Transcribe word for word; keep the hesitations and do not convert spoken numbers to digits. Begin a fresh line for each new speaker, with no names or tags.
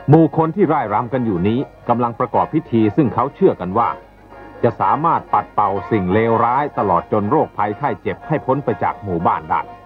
หมู่คนที่ร่ายรำกันอยู่นี้กำลังประกอบพิธีซึ่งเขาเชื่อกันว่าจะสามารถปัดเป่าสิ่งเลวร้ายตลอดจนโรคภัยไข้เจ็บให้พ้นไปจากหมู่บ้านได้